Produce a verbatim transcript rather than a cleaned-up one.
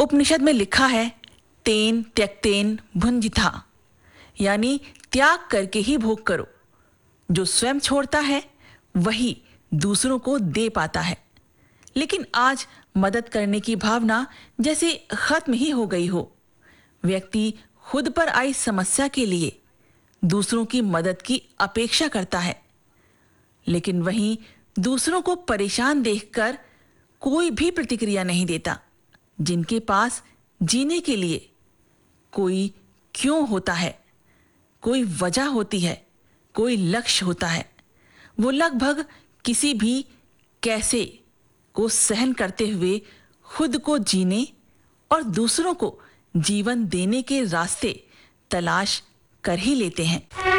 उपनिषद में लिखा है, तेन त्यक्तेन भुंजिथा, यानी त्याग करके ही भोग करो। जो स्वयं छोड़ता है वही दूसरों को दे पाता है। लेकिन आज मदद करने की भावना जैसे खत्म ही हो गई हो। व्यक्ति खुद पर आई समस्या के लिए दूसरों की मदद की अपेक्षा करता है, लेकिन वहीं दूसरों को परेशान देखकर कोई भी प्रतिक्रिया नहीं देता। जिनके पास जीने के लिए कोई क्यों होता है, कोई वजह होती है, कोई लक्ष्य होता है, वो लगभग किसी भी कैसे को सहन करते हुए खुद को जीने और दूसरों को जीवन देने के रास्ते तलाश कर ही लेते हैं।